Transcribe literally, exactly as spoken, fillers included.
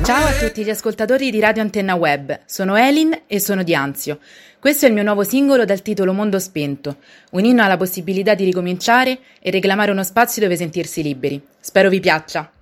Ciao a tutti gli ascoltatori di Radio Antenna Web, sono Elin e sono di Anzio. Questo è il mio nuovo singolo dal titolo Mondo Spento, un inno alla possibilità di ricominciare e reclamare uno spazio dove sentirsi liberi. Spero vi piaccia.